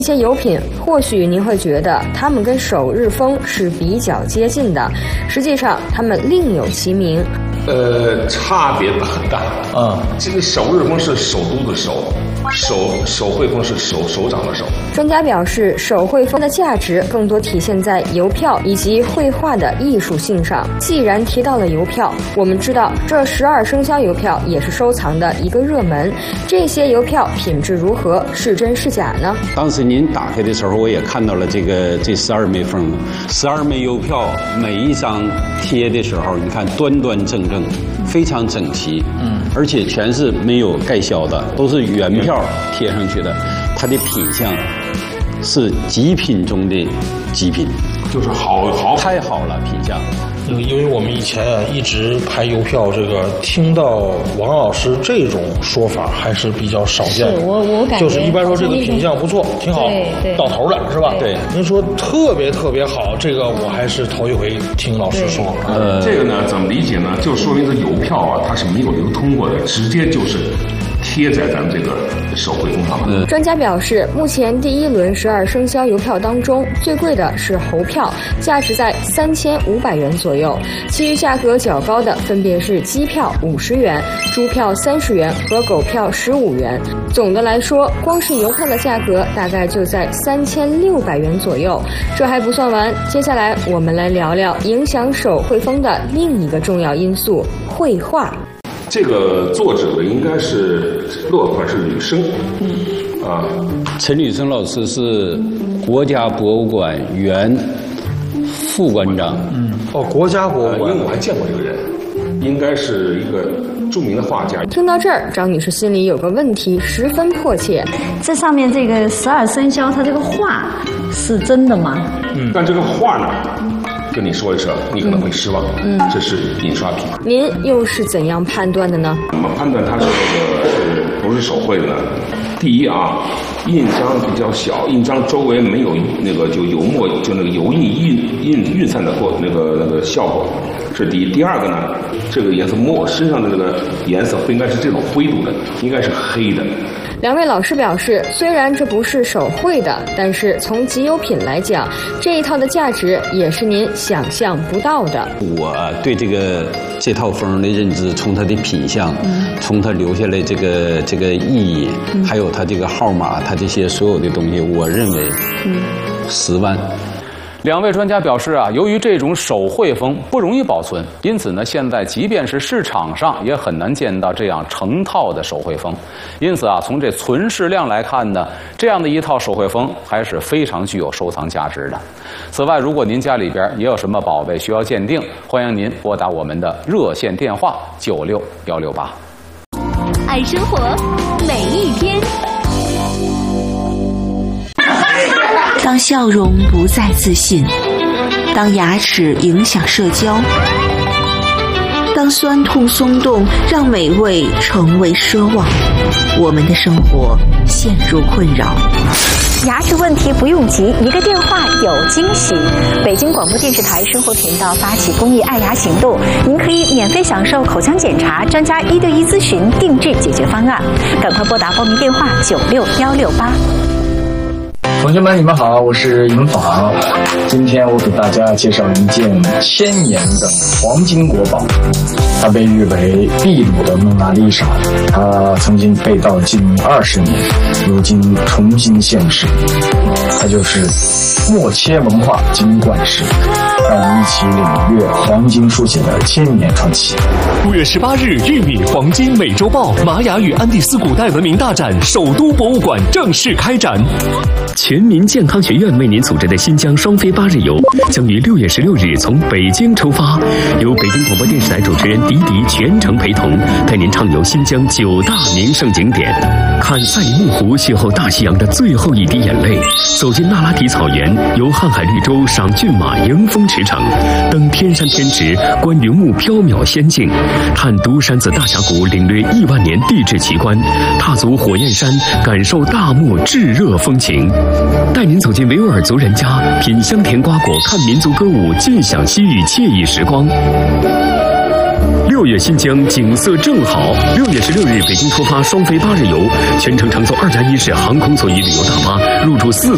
一些油品，或许您会觉得它们跟首日风是比较接近的，实际上它们另有其名。 差别很大啊。这个首日风是首都的手绘风是手掌的手。 专家表示，手绘风的价值更多体现在邮票以及绘画的艺术性上。既然提到了邮票，我们知道这12生肖邮票也是收藏的一个热门。这些邮票品质如何？是真是假呢？ 当时您打开的时候，我也看到了这12枚封，12枚邮票，每一张贴的时候，你看端端正正，非常整齐，而且全是没有盖销的，都是原票贴上去的，它的品相是极品中的极品， 就是好太好了品相。 因为我们以前一直拍邮票，这个听到王老师这种说法还是比较少见的。 是我感觉就是一般说这个品相不错，挺好，到头了是吧？ 对。 您说特别好，这个我还是头一回听老师说。 这个呢怎么理解呢？就说明这邮票啊，它是没有流通过的，直接就是贴在咱们这个手绘风上的。 专家表示，目前第一轮12生肖邮票当中，最贵的是猴票，价值在3500元左右，其余价格较高的分别是鸡票50元、猪票30元和狗票15元。总的来说，光是邮票的价格大概就在3600元左右。这还不算完，接下来我们来聊聊影响手绘风的另一个重要因素——绘画。 这个作者呢，应该是落款是吕生， 陈吕生老师是国家博物馆原副馆长。 国家博物馆， 因为我还见过这个人，应该是一个著名的画家。 听到这儿，张女士心里有个问题十分迫切： 这上面这个12生肖，它这个画是真的吗？ 但这个画呢？跟你说一声，你可能会失望。这是印刷品。 您又是怎样判断的呢？ 怎么判断它是不是手绘的呢？第一啊，印章比较小，印章周围没有那个就油墨就那个油晕散的那个效果，这是第一。第二个呢，这个颜色身上的这个颜色不应该是这种灰度的，应该是黑的。 两位老师表示，虽然这不是手绘的，但是从集邮品来讲，这一套的价值也是您想象不到的。 我对这套风的认知，从它的品相，从它留下来这个意义，还有它这个号码，它这些所有的东西，我认为10万。 两位专家表示啊，由于这种手绘风不容易保存，因此呢，现在即便是市场上也很难见到这样成套的手绘风。因此啊，从这存世量来看呢，这样的一套手绘风还是非常具有收藏价值的。此外，如果您家里边也有什么宝贝需要鉴定，欢迎您拨打我们的热线电话96168。 爱生活，每一天。 当笑容不再自信，当牙齿影响社交，当酸痛松动让美味成为奢望，我们的生活陷入困扰。 牙齿问题不用急，一个电话有惊喜。北京广播电视台生活频道发起公益爱牙行动，您可以免费享受口腔检查、专家1对1咨询、定制解决方案。赶快拨打报名电话96168。 同学们，你们好，我是尹昉。今天我给大家介绍一件1000年的黄金国宝，它被誉为秘鲁的蒙娜丽莎，它曾经被盗近20年，如今重新现世。它就是默切文化金冠石，让我们一起领略黄金书写的1000年传奇。 5月18日，玉米黄金美洲豹玛雅与安第斯古代文明大展首都博物馆正式开展。全民健康学院为您组织的新疆双飞8日游将于6月16日从北京出发，由北京广播电视台主持人迪迪全程陪同，带您畅游新疆9大名胜景点，看赛里木湖邂逅大西洋的最后一滴眼泪，走进那拉提草原，游瀚海绿洲赏骏马迎风驰骋，登天山天池观云雾缥缈仙境，探独山子大峡谷领略1万年地质奇观，踏足火焰山感受大漠炙热风情，带您走进维吾尔族人家，品香甜瓜果，看民族歌舞，尽享西域惬意时光。6月新疆景色正好，6月16日北京出发双飞8日游，全程乘坐2+1式航空座椅旅游大巴，入住4